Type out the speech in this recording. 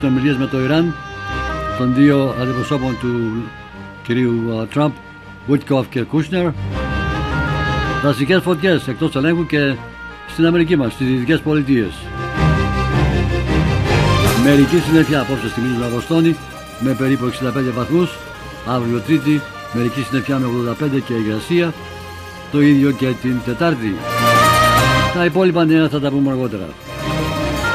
Ομιλίες με το Ιράν των δύο αντιπροσώπων του κυρίου Τραμπ, Βίτκοφ και Κούσνερ. Δασικές φωτιές εκτός ελέγχου και στην Αμερική μας, στις Δυτικές Πολιτείες. Μερική συννεφιά απόψε στη Μήλους Λαβοστόνη με περίπου 65 βαθμούς. Αύριο Τρίτη μερική συννεφιά με 85 και υγρασία. Το ίδιο και την Τετάρτη. Τα υπόλοιπα νέα θα τα πούμε αργότερα.